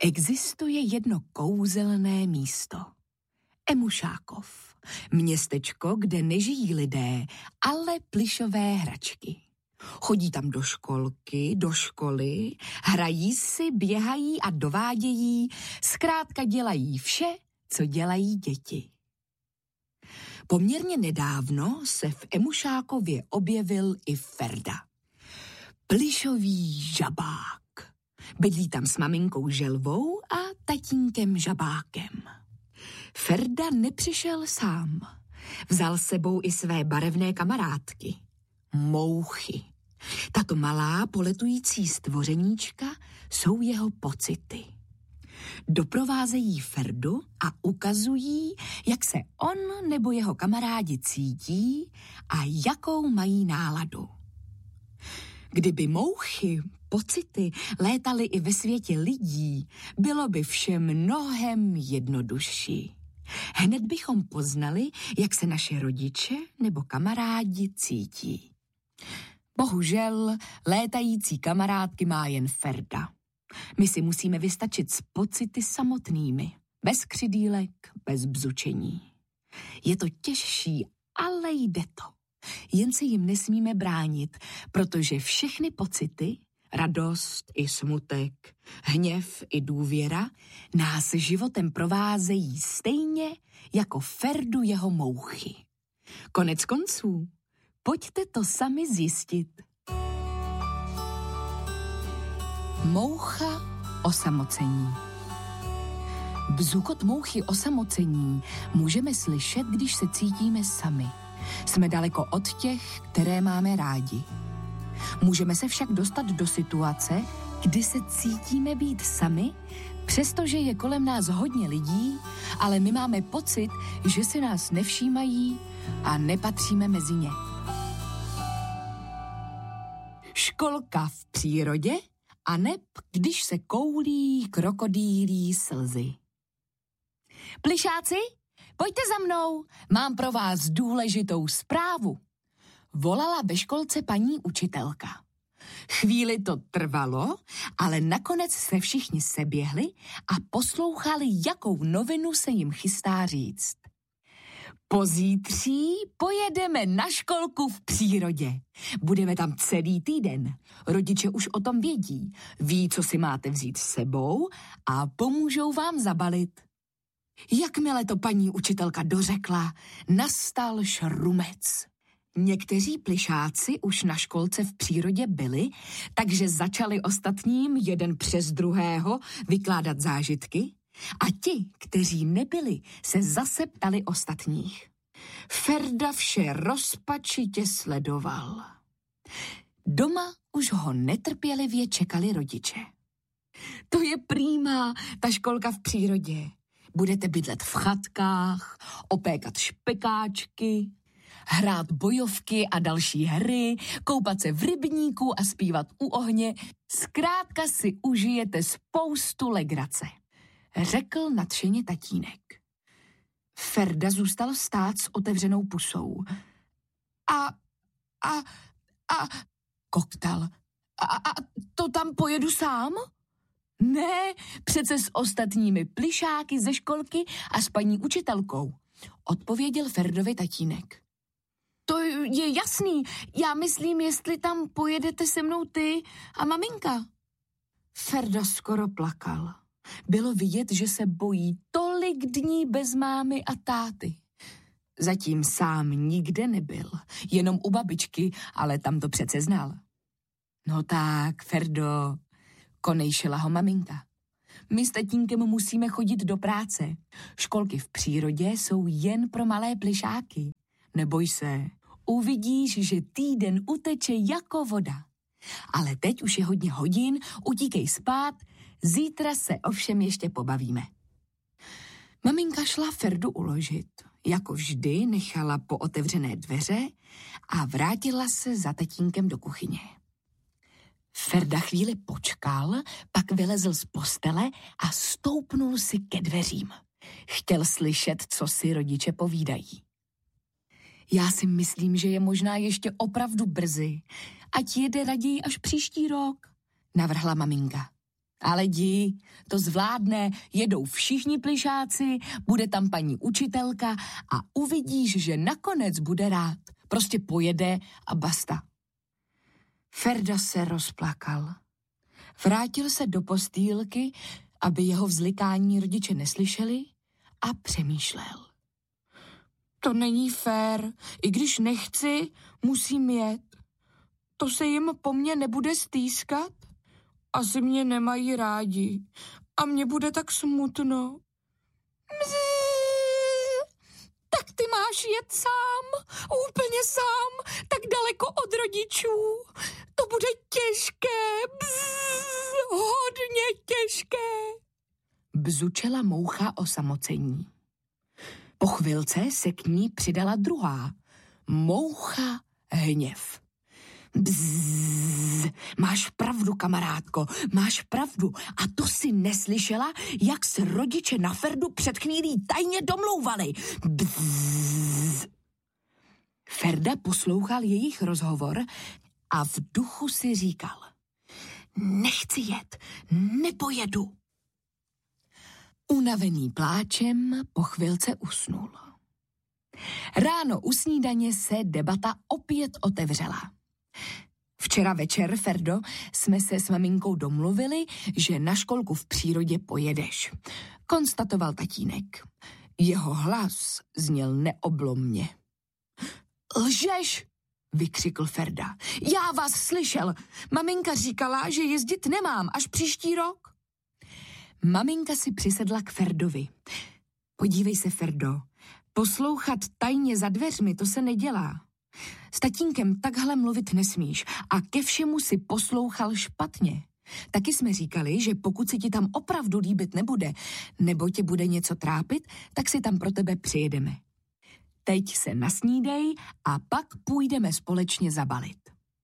Existuje jedno kouzelné místo. Emušákov. Městečko, kde nežijí lidé, ale plyšové hračky. Chodí tam do školky, do školy, hrají si, běhají a dovádějí, zkrátka dělají vše, co dělají děti. Poměrně nedávno se v Emušákově objevil i Ferda. Plyšový žabák. Bydlí tam s maminkou Želvou a tatínkem Žabákem. Ferda nepřišel sám. Vzal s sebou i své barevné kamarádky. Mouchy. Tato malá poletující stvořeníčka jsou jeho pocity. Doprovázejí Ferdu a ukazují, jak se on nebo jeho kamarádi cítí a jakou mají náladu. Kdyby mouchy, pocity létaly i ve světě lidí, bylo by vše mnohem jednodušší. Hned bychom poznali, jak se naše rodiče nebo kamarádi cítí. Bohužel létající kamarádky má jen Ferda. My si musíme vystačit s pocity samotnými, bez křidýlek, bez bzučení. Je to těžší, ale jde to. Jen se jim nesmíme bránit, protože všechny pocity, radost i smutek, hněv i důvěra, nás životem provázejí stejně jako Ferdu jeho mouchy. Konec konců, pojďte to sami zjistit. Moucha osamocení. Bzukot mouchy osamocení můžeme slyšet, když se cítíme sami. Jsme daleko od těch, které máme rádi. Můžeme se však dostat do situace, kdy se cítíme být sami, přestože je kolem nás hodně lidí, ale my máme pocit, že si nás nevšímají a nepatříme mezi ně. Školka v přírodě a neb, když se koulí krokodýlí slzy. Plyšáci, pojďte za mnou, mám pro vás důležitou zprávu. Volala ve školce paní učitelka. Chvíli to trvalo, ale nakonec se všichni seběhli a poslouchali, jakou novinu se jim chystá říct. Pozítří pojedeme na školku v přírodě. Budeme tam celý týden. Rodiče už o tom vědí. Ví, co si máte vzít s sebou a pomůžou vám zabalit. Jakmile to paní učitelka dořekla, nastal šrumec. Někteří plyšáci už na školce v přírodě byli, takže začali ostatním jeden přes druhého vykládat zážitky a ti, kteří nebyli, se zase ptali ostatních. Ferda vše rozpačitě sledoval. Doma už ho netrpělivě čekali rodiče. To je prýmá, ta školka v přírodě. Budete bydlet v chatkách, opékat špekáčky, hrát bojovky a další hry, koupat se v rybníku a zpívat u ohně. Zkrátka si užijete spoustu legrace, řekl nadšeně tatínek. Ferda zůstal stát s otevřenou pusou. Koktal. A to tam pojedu sám? Ne, přece s ostatními plyšáky ze školky a s paní učitelkou, odpověděl Ferdovi tatínek. To je jasný, já myslím, jestli tam pojedete se mnou ty a maminka. Ferda skoro plakal. Bylo vidět, že se bojí tolik dní bez mámy a táty. Zatím sám nikde nebyl, jenom u babičky, ale tam to přece znal. No tak, Ferdo, konejšila ho maminka. My s tatínkem musíme chodit do práce. Školky v přírodě jsou jen pro malé plyšáky. Neboj se, uvidíš, že týden uteče jako voda. Ale teď už je hodně hodin, utíkej spát, zítra se ovšem ještě pobavíme. Maminka šla Ferdu uložit. Jako vždy nechala pootevřené dveře a vrátila se za tatínkem do kuchyně. Ferda chvíli počkal, pak vylezl z postele a stoupnul si ke dveřím. Chtěl slyšet, co si rodiče povídají. Já si myslím, že je možná ještě opravdu brzy, ať jede raději až příští rok, navrhla maminka. Ale jdi, to zvládne, jedou všichni plišáci, bude tam paní učitelka a uvidíš, že nakonec bude rád. Prostě pojede a basta. Ferda se rozplakal. Vrátil se do postýlky, aby jeho vzlikání rodiče neslyšeli, a přemýšlel. To není fér, i když nechci, musím jet. To se jim po mně nebude stýskat? Asi mě nemají rádi a mně bude tak smutno. Tak ty máš jet sám, úplně sám, tak daleko od rodičů. To bude těžké, hodně těžké. Bzučela moucha osamocení. Po chvilce se k ní přidala druhá, moucha hněv. Bzzz, máš pravdu, kamarádko, máš pravdu. A to si neslyšela, jak se rodiče na Ferdu před chvílí tajně domlouvali. Bzzz. Ferda poslouchal jejich rozhovor a v duchu si říkal: nechci jet, nepojedu. Unavený pláčem po chvilce usnul. Ráno u snídaně se debata opět otevřela. Včera večer, Ferdo, jsme se s maminkou domluvili, že na školku v přírodě pojedeš, konstatoval tatínek. Jeho hlas zněl neoblomně. Lžeš, vykřikl Ferda. Já vás slyšel. Maminka říkala, že jezdit nemám až příští rok. Maminka si přisedla k Ferdovi. Podívej se, Ferdo, poslouchat tajně za dveřmi, to se nedělá. S tatínkem takhle mluvit nesmíš a ke všemu si poslouchal špatně. Taky jsme říkali, že pokud se ti tam opravdu líbit nebude, nebo tě bude něco trápit, tak si tam pro tebe přijedeme. Teď se nasnídej a pak půjdeme společně zabalit.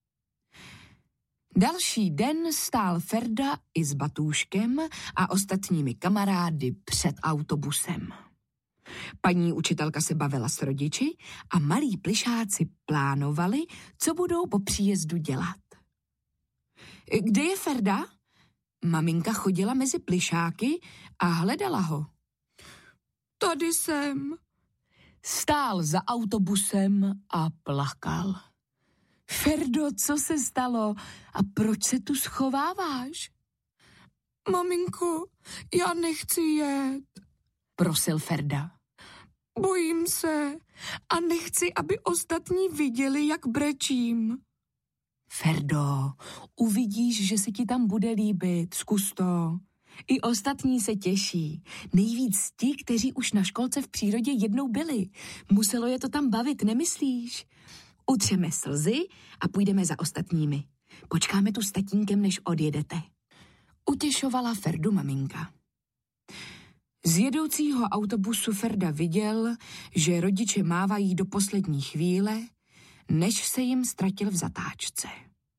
Další den stál Ferda i s Batůškem a ostatními kamarády před autobusem. Paní učitelka se bavila s rodiči a malí plišáci plánovali, co budou po příjezdu dělat. Kde je Ferda? Maminka chodila mezi plišáky a hledala ho. Tady jsem. Stál za autobusem a plakal. Ferdo, co se stalo a proč se tu schováváš? Maminko, já nechci jet, prosil Ferda. Bojím se a nechci, aby ostatní viděli, jak brečím. Ferdo, uvidíš, že se ti tam bude líbit, zkus to. I ostatní se těší. Nejvíc ti, kteří už na školce v přírodě jednou byli. Muselo je to tam bavit, nemyslíš? Utřeme slzy a půjdeme za ostatními. Počkáme tu s tatínkem, než odjedete. Utěšovala Ferdu maminka. Z jedoucího autobusu Ferda viděl, že rodiče mávají do poslední chvíle, než se jim ztratil v zatáčce.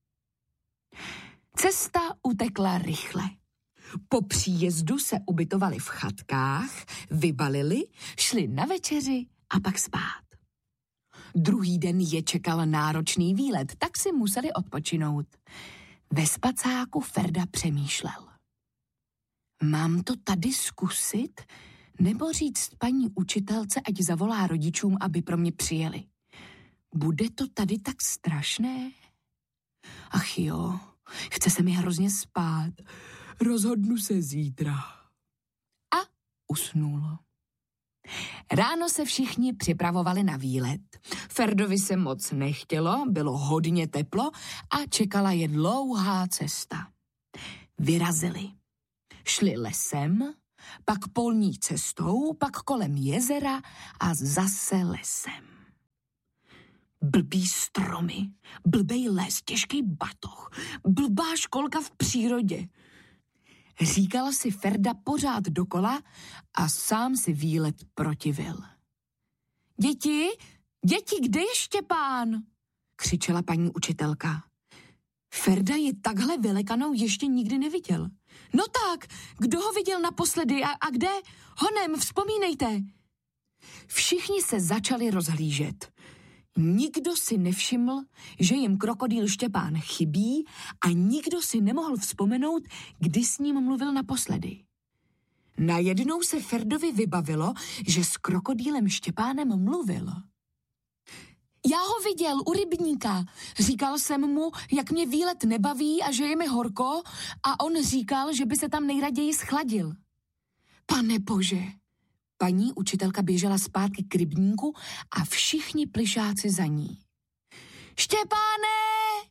Cesta utekla rychle. Po příjezdu se ubytovali v chatkách, vybalili, šli na večeři a pak spát. Druhý den je čekal náročný výlet, tak si museli odpočinout. Ve spacáku Ferda přemýšlel. Mám to tady zkusit, nebo říct paní učitelce, ať zavolá rodičům, aby pro mě přijeli? Bude to tady tak strašné? Ach jo, chce se mi hrozně spát. Rozhodnu se zítra. A usnul. Ráno se všichni připravovali na výlet. Ferdovi se moc nechtělo, bylo hodně teplo a čekala je dlouhá cesta. Vyrazili. Šli lesem, pak polní cestou, pak kolem jezera a zase lesem. Blbý stromy, blbej les, těžký batoh, blbá školka v přírodě. Říkala si Ferda pořád dokola a sám si výlet protivil. Děti, kde je Štěpán? Křičela paní učitelka. Ferda ji takhle vylekanou ještě nikdy neviděl. No tak, kdo ho viděl naposledy a kde? Honem, vzpomínejte. Všichni se začali rozhlížet. Nikdo si nevšiml, že jim krokodýl Štěpán chybí a nikdo si nemohl vzpomenout, kdy s ním mluvil naposledy. Najednou se Ferdovi vybavilo, že s krokodýlem Štěpánem mluvil. Já ho viděl u rybníka. Říkal jsem mu, jak mě výlet nebaví a že je mi horko a on říkal, že by se tam nejraději schladil. Pane bože! Paní učitelka běžela zpátky k rybníku a všichni plyšáci za ní. Štěpáne!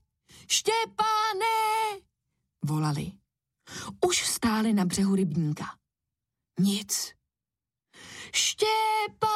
Štěpáne! Volali. Už stáli na břehu rybníka. Nic. Štěpáne!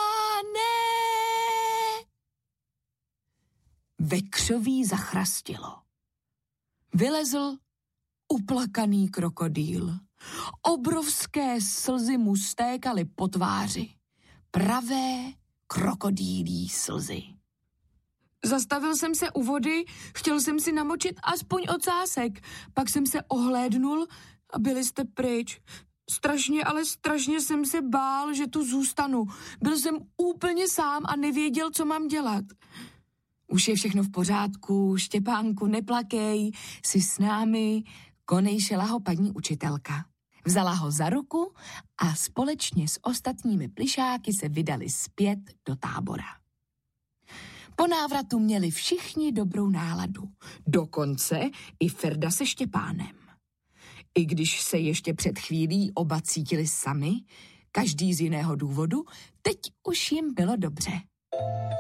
Ve křoví zachrastilo. Vylezl uplakaný krokodýl. Obrovské slzy mu stékaly po tváři. Pravé krokodýlí slzy. Zastavil jsem se u vody, chtěl jsem si namočit aspoň ocásek. Pak jsem se ohlédnul a byli jste pryč. Strašně, ale strašně jsem se bál, že tu zůstanu. Byl jsem úplně sám a nevěděl, co mám dělat. Už je všechno v pořádku, Štěpánku, neplakej, jsi s námi, konejšela ho paní učitelka. Vzala ho za ruku a společně s ostatními plyšáky se vydali zpět do tábora. Po návratu měli všichni dobrou náladu, dokonce i Ferda se Štěpánem. I když se ještě před chvílí oba cítili sami, každý z jiného důvodu, teď už jim bylo dobře.